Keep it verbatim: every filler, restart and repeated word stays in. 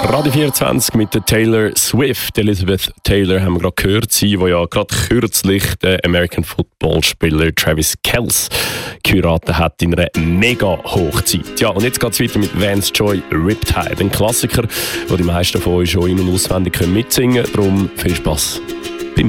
Radio vierundzwanzig mit der Taylor Swift. Elizabeth Taylor haben wir gerade gehört, sie, die ja gerade kürzlich den American Football Spieler Travis Kelce geheiratet hat in einer mega Hochzeit. Ja, und jetzt geht es weiter mit Vance Joy Riptide, ein Klassiker, den die meisten von euch schon in- und auswendig mitsingen können. Darum viel Spass.